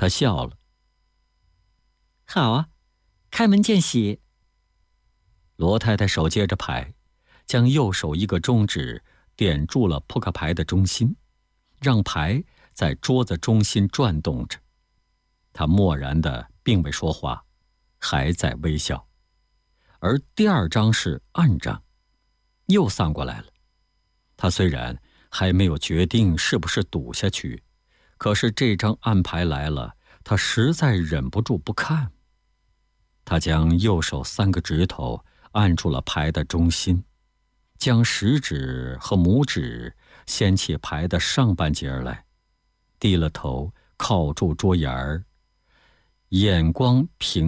他笑了。好啊，开门见喜。罗太太手接着牌，将右手一个中指点住了扑克牌的中心，让牌在桌子中心转动着。她默然的并未说话，还在微笑。而第二张是暗张，又散过来了。她虽然还没有决定是不是赌下去，可是这张暗牌来了，她实在忍不住不看。她将右手3个指头按住了牌的中心，将食指和拇指掀起牌的上半截来，低了头靠住桌沿儿，眼光平